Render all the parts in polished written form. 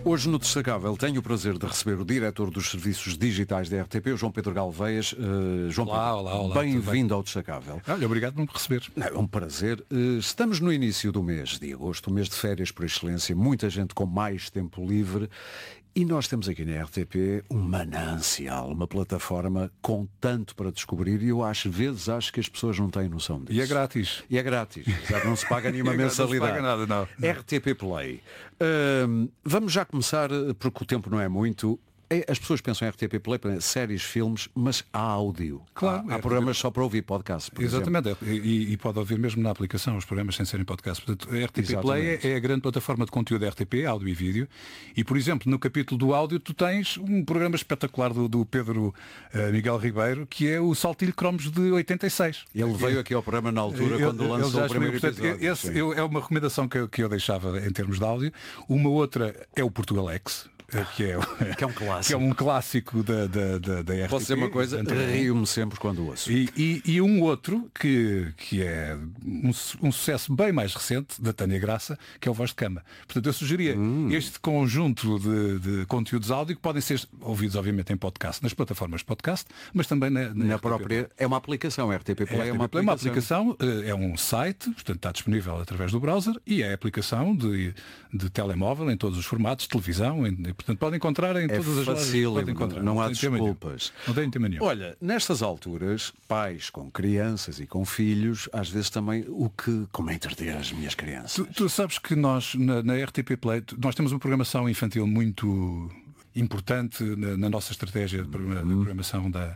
Hoje no Destacável tenho o prazer de receber o diretor dos serviços digitais da RTP, o João Pedro Galveias. João Pedro, olá, bem-vindo ao Destacável. Olha, obrigado por me receber. É um prazer. Estamos no início do mês de agosto, o mês de férias por excelência, muita gente com mais tempo livre. E nós temos aqui na RTP um manancial, uma plataforma com tanto para descobrir e eu às vezes acho que as pessoas não têm noção disso. E é grátis. E é grátis, exato, não se paga nenhuma mensalidade. Não se paga nada, não. RTP Play. Vamos já começar, porque o tempo não é muito. As pessoas pensam em RTP Play, séries, filmes, mas há áudio. Claro. Há programas só para ouvir podcast, por Exatamente. exemplo. E pode ouvir mesmo na aplicação os programas sem serem podcast. Portanto, a RTP Play é a grande plataforma de conteúdo da RTP, áudio e vídeo. E, por exemplo, no capítulo do áudio, tu tens um programa espetacular do Pedro Miguel Ribeiro, que é o Saltilho Cromos de 86. Ele veio aqui ao programa na altura, quando lançou o primeiro episódio. Esse é uma recomendação que eu deixava em termos de áudio. Uma outra é o Portugalex. Que é um clássico. Que é um clássico da RTP. Posso dizer uma coisa? Rio-me sempre quando ouço. E um outro que é um sucesso bem mais recente, da Tânia Graça, que é o Voz de Cama. Portanto, eu sugeria este conjunto de conteúdos áudio que podem ser ouvidos, obviamente, em podcast, nas plataformas de podcast, mas também na própria. É uma aplicação, a RTP Play é uma aplicação. É um site, portanto está disponível através do browser e é aplicação de telemóvel em todos os formatos, televisão, portanto podem encontrar em todas as lojas. Não há desculpas. Não tem tema nenhum. Olha, nestas alturas, pais com crianças e com filhos, às vezes também como é entreter as minhas crianças. Tu sabes que nós, na RTP Play, nós temos uma programação infantil muito importante na nossa estratégia de programação da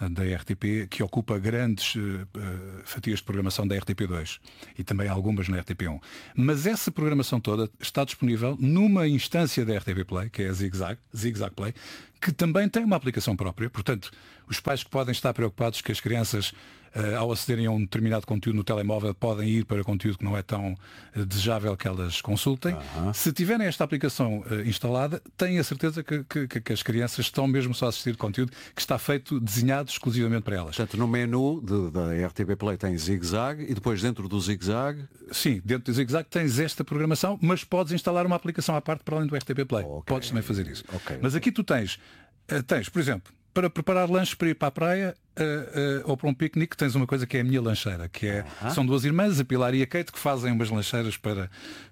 RTP, que ocupa grandes fatias de programação da RTP2 e também algumas na RTP1. Mas essa programação toda está disponível numa instância da RTP Play, que é a Zig-Zag Play, que também tem uma aplicação própria. Portanto, os pais que podem estar preocupados que as crianças, ao acederem a um determinado conteúdo no telemóvel, podem ir para conteúdo que não é tão desejável que elas consultem. Se tiverem esta aplicação instalada, tenham a certeza que as crianças estão mesmo só a assistir conteúdo que está feito, desenhado exclusivamente para elas. Portanto, no menu da RTP Play tem Zig-Zag e depois dentro do Zig-Zag... Sim, dentro do Zig-Zag tens esta programação, mas podes instalar uma aplicação à parte para além do RTP Play. Podes também fazer isso. Mas aqui tu tens, por exemplo, para preparar lanches para ir para a praia ou para um piquenique, tens uma coisa que é a minha lancheira, que são duas irmãs, a Pilar e a Kate, que fazem umas lancheiras para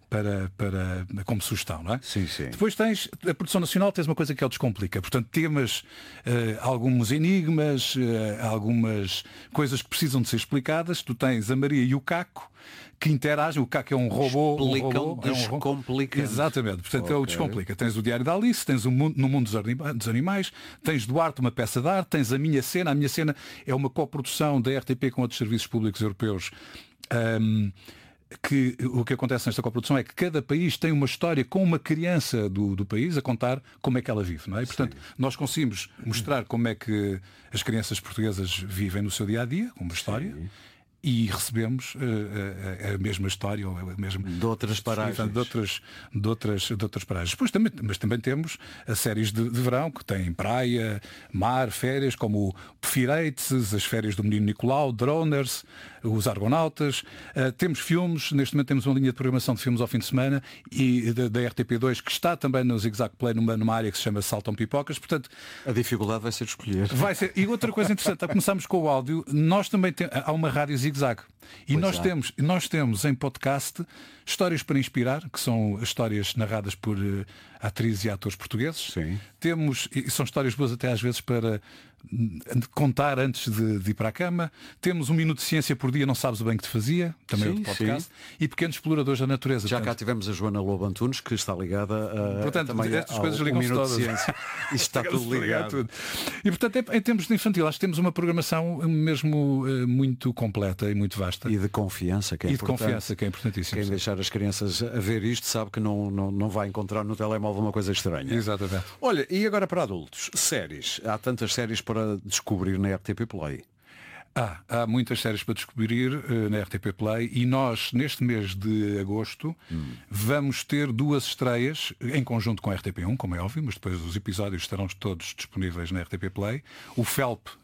como sugestão, não é? Sim, sim. Depois tens a produção nacional, tens uma coisa que é o Descomplica. Portanto, temas, alguns enigmas, algumas coisas que precisam de ser explicadas. Tu tens a Maria e o Caco, que interagem. O Caco é um robô. Descomplica. Exatamente. Portanto, é o Descomplica. Tens o Diário da Alice, tens o mundo, No Mundo dos Animais, tens Duarte, uma peça de arte, tens a Minha Cena. A Minha Cena é uma coprodução da RTP com outros serviços públicos europeus. Que o que acontece nesta coprodução é que cada país tem uma história com uma criança do país a contar como é que ela vive, não é? E, portanto, nós conseguimos mostrar como é que as crianças portuguesas vivem no seu dia-a-dia, com uma história. E recebemos a mesma história ou a mesma de outras paragens, de outras paragens. Mas também temos as séries de verão que têm praia, mar, férias, como o Pfireites, as férias do Menino Nicolau, Droners, os Argonautas. Temos filmes, neste momento temos uma linha de programação de filmes ao fim de semana e da RTP2 que está também no Zig-Zag Play numa área que se chama Saltam Pipocas. Portanto, a dificuldade vai ser escolher. Vai ser. E outra coisa interessante, começamos com o áudio, nós também há uma rádio Zig-Zag. E nós temos em podcast histórias para inspirar, que são histórias narradas por atrizes e atores portugueses. Sim. E são histórias boas até às vezes para contar antes de ir para a cama. Temos 1 minuto de ciência por dia, não sabes o bem que te fazia, também outro podcast. E Pequenos Exploradores da Natureza. Já cá tivemos a Joana Lobo Antunes, que está ligada a portanto, também estas coisas ligam-se todas. Isto está tudo ligado. E portanto, em termos de infantil, acho que temos uma programação mesmo muito completa e muito vasta. E de confiança, que é importante. E de confiança, que é importantíssimo. Quem deixar as crianças a ver isto sabe que não vai encontrar no telemóvel uma coisa estranha. Exatamente. Olha, e agora para adultos? Séries. Há tantas séries para descobrir na RTP Play. Há muitas séries para descobrir na RTP Play e nós, neste mês de agosto, vamos ter 2 estreias em conjunto com a RTP1, como é óbvio, mas depois os episódios estarão todos disponíveis na RTP Play. O Felp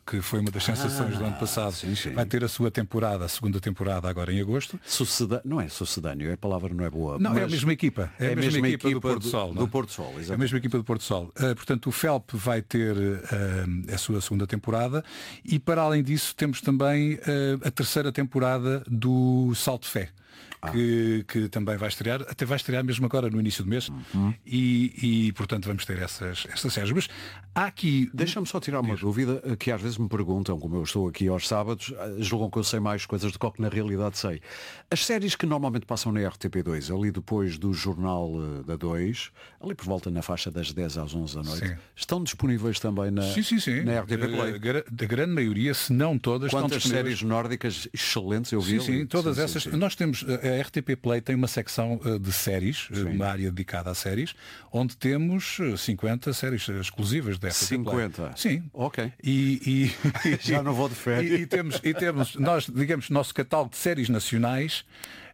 que foi uma das sensações do ano passado, sim, sim. vai ter a sua temporada, a segunda temporada agora em agosto. Não é sucedâneo, a palavra não é boa. Não, mas é a mesma equipa. É a mesma equipa do Porto Sol. Do Porto Sol, exatamente. É a mesma equipa do Porto Sol. Portanto, o Felp vai ter a sua segunda temporada e, para além disso, temos também a terceira temporada do Salto de Fé. Que também vai estrear, até vai estrear mesmo agora no início do mês e portanto vamos ter essas séries. Mas há aqui... Deixa-me só tirar uma dúvida que às vezes me perguntam, como eu estou aqui aos sábados, julgam que eu sei mais coisas do que na realidade sei. As séries que normalmente passam na RTP2, ali depois do Jornal da 2, ali por volta na faixa das 10 às 11 da noite, estão disponíveis também na RTP Play? Da grande maioria, se não todas, quantas estão disponíveis. séries nórdicas excelentes eu vi? Sim, todas essas. Nós temos... A RTP Play tem uma secção de séries, uma área dedicada a séries, onde temos 50 séries exclusivas da RTP 50? Play. Sim. Ok. Já não vou de férias. E temos, nós, digamos, nosso catálogo de séries nacionais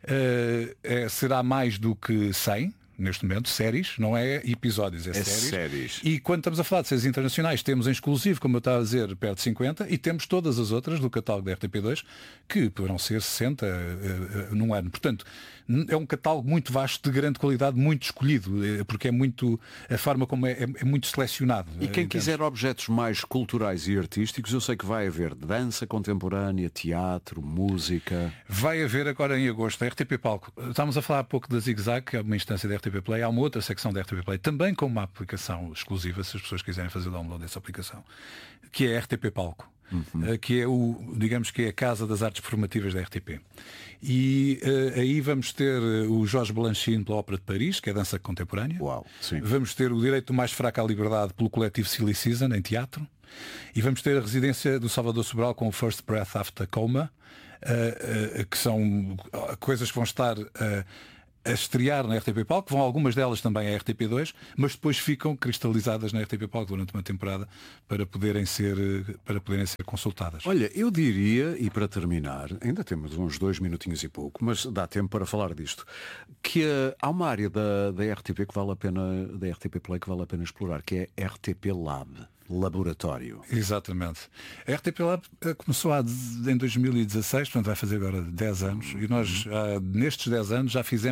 será mais do que 100. Neste momento, séries, não é episódios, é séries. E quando estamos a falar de séries internacionais, temos em exclusivo, como eu estava a dizer, perto de 50, e temos todas as outras do catálogo da RTP2, que poderão ser 60 num ano. Portanto, é um catálogo muito vasto, de grande qualidade, muito escolhido, porque é muito a forma como é muito selecionado. E quem quiser objetos mais culturais e artísticos, eu sei que vai haver dança contemporânea, teatro, música. Vai haver agora em agosto a RTP Palco. Estávamos a falar há pouco da Zig Zag, que é uma instância da RTP Play. Há uma outra secção da RTP Play, também com uma aplicação exclusiva, se as pessoas quiserem fazer download dessa aplicação, que é a RTP Palco. Que é digamos que é a Casa das Artes Performativas da RTP. E aí vamos ter o Jorge Balanchine pela Ópera de Paris, que é dança contemporânea. Uau, sim. Vamos ter o Direito Mais Fraco à Liberdade pelo coletivo Silly Season, em teatro. E vamos ter a residência do Salvador Sobral com o First Breath After Coma, que são coisas que vão estar a estrear na RTP Palco, vão algumas delas também à RTP2, mas depois ficam cristalizadas na RTP Palco durante uma temporada para poderem ser consultadas. Olha, eu diria, e para terminar, ainda temos uns 2 minutinhos e pouco, mas dá tempo para falar disto, que há uma área da RTP que vale a pena, da RTP Play, que vale a pena explorar, que é RTP Lab. Laboratório. Exatamente. A RTP Lab começou em 2016, portanto vai fazer agora 10 anos, e nós nestes 10 anos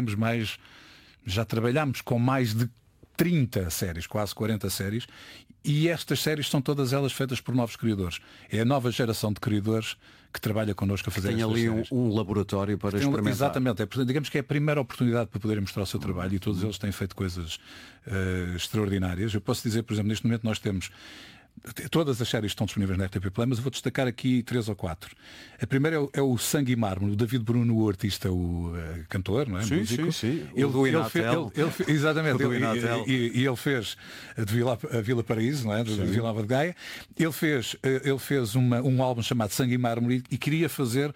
já trabalhámos com mais de 30 séries, quase 40 séries, e estas séries são todas elas feitas por novos criadores. É a nova geração de criadores que trabalha connosco a fazer estas séries. Tem ali um laboratório para experimentar. Exatamente. Digamos que é a primeira oportunidade para poderem mostrar o seu trabalho, e todos eles têm feito coisas extraordinárias. Eu posso dizer, por exemplo, neste momento nós temos... Todas as séries estão disponíveis na RTP Play, mas eu vou destacar aqui 3 ou 4. A primeira é o Sangue e Mármore, o David Bruno, o artista, o cantor, não é? Sim, músico. sim. Exatamente. E ele fez a Vila Paraíso, não é? De Vila Nova de Gaia. Ele fez um álbum chamado Sangue e Mármore e queria fazer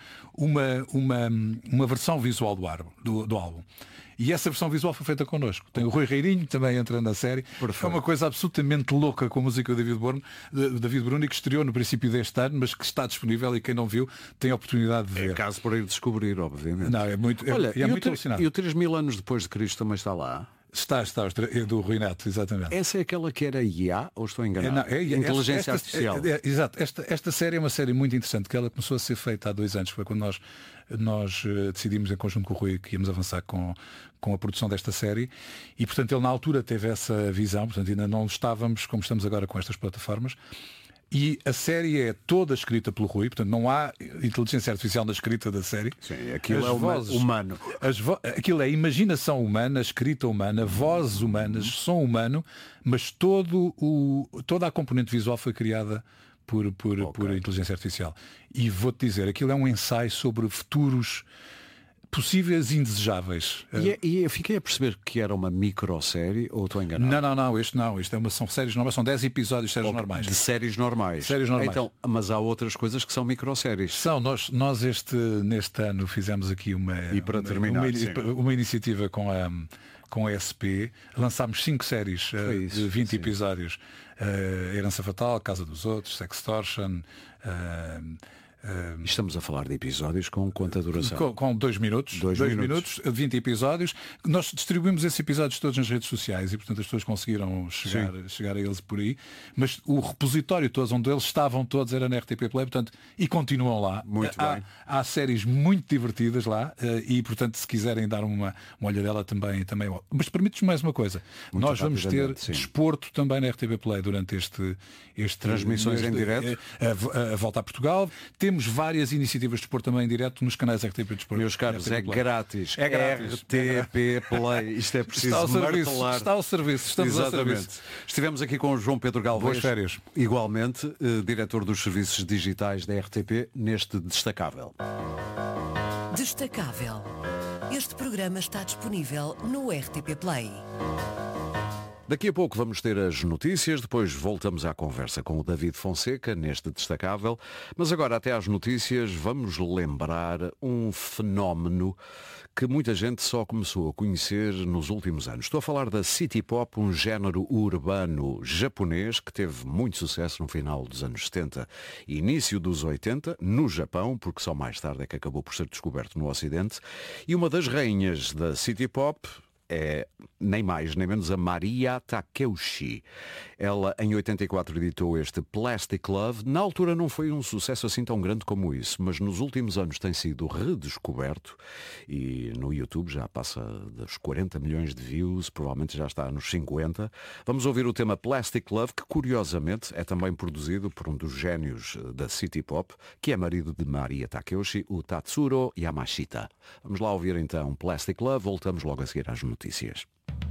uma versão visual do álbum. E essa versão visual foi feita connosco. Tem o Rui Reirinho também entrando na série. Perfeito. É uma coisa absolutamente louca com a música do David Bruno, que estreou no princípio deste ano, mas que está disponível e quem não viu tem a oportunidade de ver. É caso para ir descobrir, obviamente. Não, é muito, Olha, muito alucinante. E o 3000 anos depois de Cristo também está lá? Está, do Rui Neto, exatamente. Essa é aquela que era IA, ou estou enganado? Inteligência Artificial. Exato. Esta série é uma série muito interessante, que ela começou a ser feita há 2 anos, foi quando nós decidimos em conjunto com o Rui que íamos avançar com a produção desta série, e portanto ele na altura teve essa visão, portanto ainda não estávamos como estamos agora com estas plataformas. E a série é toda escrita pelo Rui, portanto não há inteligência artificial na escrita da série. Sim, aquilo é humano. Aquilo é imaginação humana, escrita humana, vozes humanas, som humano, mas toda a componente visual foi criada por inteligência artificial. E vou-te dizer, aquilo é um ensaio sobre futuros possíveis e indesejáveis. E eu fiquei a perceber que era uma microsérie, ou estou enganado? Não, são séries normais, são 10 episódios de séries normais. De séries normais. Então, mas há outras coisas que são microséries. Nós neste ano fizemos aqui uma iniciativa com a SP, lançámos 5 séries de 20 episódios. Herança Fatal, Casa dos Outros, Sextortion, Estamos a falar de episódios com quanta duração? Com 2 minutos. 2 minutos, 20 episódios. Nós distribuímos esses episódios todos nas redes sociais e, portanto, as pessoas conseguiram chegar a eles por aí. Mas o repositório todos, onde eles estavam todos, era na RTP Play, portanto, e continuam lá. Muito bem. Há séries muito divertidas lá e, portanto, se quiserem dar uma olhadela também. Mas permite-nos mais uma coisa. Muito nós vamos ter sim. desporto também na RTP Play durante este transmissões em direto. A volta a Portugal. Temos várias iniciativas de desporto também em direto nos canais RTP Desporto. Meus caros, é grátis. É grátis. RTP Play. Isto é preciso martelar. Está ao serviço. Estamos ao serviço. Estivemos aqui com o João Pedro Galvez. Boas férias. Igualmente, diretor dos serviços digitais da RTP, neste Destacável. Destacável. Este programa está disponível no RTP Play. Daqui a pouco vamos ter as notícias, depois voltamos à conversa com o David Fonseca, neste Destacável. Mas agora, até às notícias, vamos lembrar um fenómeno que muita gente só começou a conhecer nos últimos anos. Estou a falar da City Pop, um género urbano japonês que teve muito sucesso no final dos anos 70 e início dos 80, no Japão, porque só mais tarde é que acabou por ser descoberto no Ocidente. E uma das rainhas da City Pop é nem mais nem menos a Maria Takeuchi. Ela em 84 editou este Plastic Love. Na altura não foi um sucesso assim tão grande como isso, mas nos últimos anos tem sido redescoberto e no YouTube já passa dos 40 milhões de views, provavelmente já está nos 50. Vamos ouvir o tema Plastic Love, que curiosamente é também produzido por um dos génios da City Pop, que é marido de Maria Takeuchi, o Tatsuro Yamashita. Vamos lá ouvir então Plastic Love, voltamos logo a seguir às notícias.